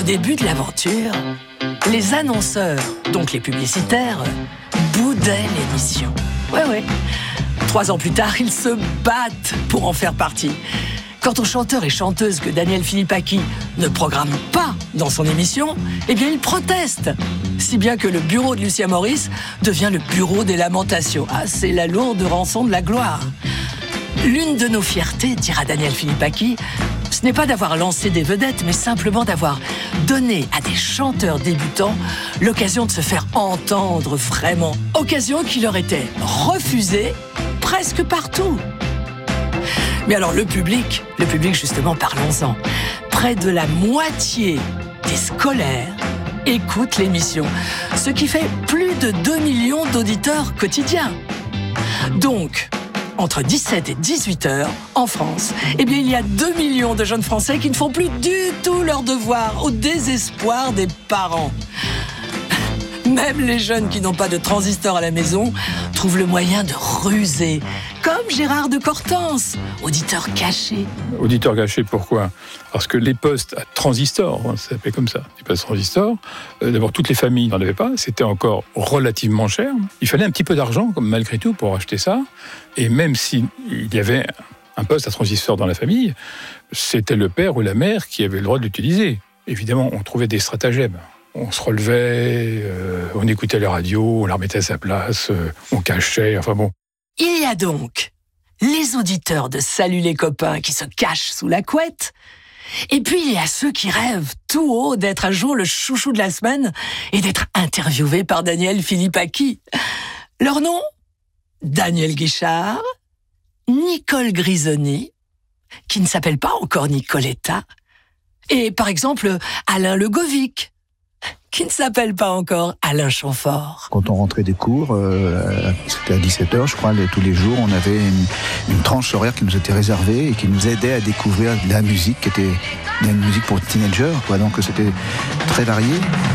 début de l'aventure, les annonceurs, donc les publicitaires, boudaient l'émission. Ouais. 3 ans plus tard, ils se battent pour en faire partie. Quant aux chanteurs et chanteuses que Daniel Philippaki ne programme pas dans son émission, eh bien, ils protestent. Si bien que le bureau de Lucien Maurice devient le bureau des lamentations. Ah, c'est la lourde rançon de la gloire. L'une de nos fiertés, dira Daniel Philippaki, ce n'est pas d'avoir lancé des vedettes, mais simplement d'avoir donné à des chanteurs débutants l'occasion de se faire entendre vraiment. Occasion qui leur était refusée presque partout. Mais alors le public justement, parlons-en. Près de la moitié des scolaires écoutent l'émission, ce qui fait plus de 2 millions d'auditeurs quotidiens. Donc, entre 17 et 18 heures, en France, eh bien, il y a 2 millions de jeunes Français qui ne font plus du tout leur devoir, au désespoir des parents. Même les jeunes qui n'ont pas de transistor à la maison trouvent le moyen de ruser, comme Gérard de Cortance, auditeur caché. Auditeur caché, pourquoi ? Parce que les postes à transistor, ça s'appelait comme ça, les postes transistors, d'abord toutes les familles n'en avaient pas, c'était encore relativement cher. Il fallait un petit peu d'argent, malgré tout, pour acheter ça. Et même s'il y avait un poste à transistor dans la famille, c'était le père ou la mère qui avait le droit de l'utiliser. Évidemment, on trouvait des stratagèmes. On se relevait, on écoutait la radio, on la remettait à sa place, on cachait, enfin bon. Il y a donc les auditeurs de Salut les copains qui se cachent sous la couette, et puis il y a ceux qui rêvent tout haut d'être un jour le chouchou de la semaine et d'être interviewés par Daniel Philippaki. Leur nom ? Daniel Guichard, Nicole Grisoni, qui ne s'appelle pas encore Nicoletta, et par exemple Alain Legovic, qui ne s'appelle pas encore Alain Chamfort. Quand on rentrait des cours, c'était à 17h, je crois, tous les jours, on avait une tranche horaire qui nous était réservée et qui nous aidait à découvrir de la musique qui était une musique pour teenagers, quoi. Donc c'était très varié.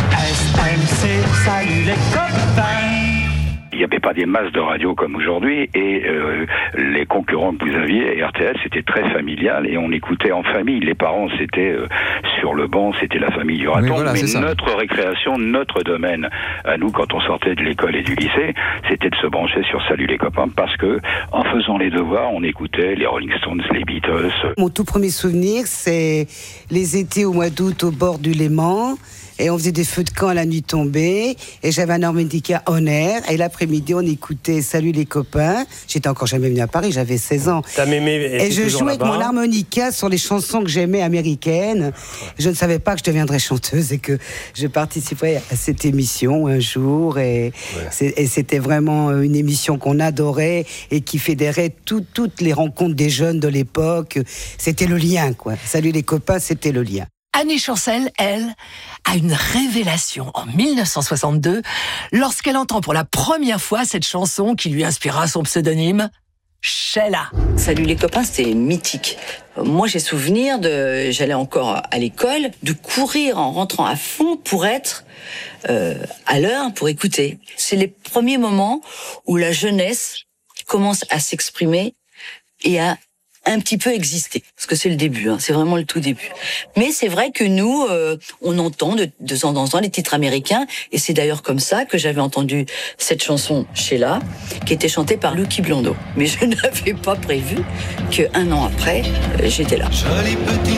SMC, salut les copains. Il n'y avait pas des masses de radio comme aujourd'hui et les concurrents que vous aviez, RTL, c'était très familial et on écoutait en famille. Les parents, c'était sur le banc, c'était la famille du raton. Oui, voilà, mais c'est ça. Notre récréation, notre domaine, à nous, quand on sortait de l'école et du lycée, c'était de se brancher sur Salut les copains parce que en faisant les devoirs, on écoutait les Rolling Stones, les Beatles. Mon tout premier souvenir, c'est les étés au mois d'août au bord du Léman. Et on faisait des feux de camp à la nuit tombée. Et j'avais un harmonica en air. Et l'après-midi, on écoutait Salut les copains. J'étais encore jamais venue à Paris, j'avais 16 ans. Et je jouais avec mon harmonica sur les chansons que j'aimais américaines. Je ne savais pas que je deviendrais chanteuse et que je participerais à cette émission un jour. Et c'était vraiment une émission qu'on adorait et qui fédérait toutes les rencontres des jeunes de l'époque. C'était le lien, quoi. Salut les copains, c'était le lien. Annie Chancel, elle, a une révélation en 1962 lorsqu'elle entend pour la première fois cette chanson qui lui inspira son pseudonyme, Sheila. Salut les copains, c'était mythique. Moi, j'ai souvenir j'allais encore à l'école, de courir en rentrant à fond pour être à l'heure, pour écouter. C'est les premiers moments où la jeunesse commence à s'exprimer et à un petit peu exister, parce que c'est le début, c'est vraiment le tout début. Mais c'est vrai que nous, on entend de temps en temps les titres américains, et c'est d'ailleurs comme ça que j'avais entendu cette chanson Sheila, qui était chantée par Lucky Blondeau. Mais je n'avais pas prévu qu'un an après, j'étais là.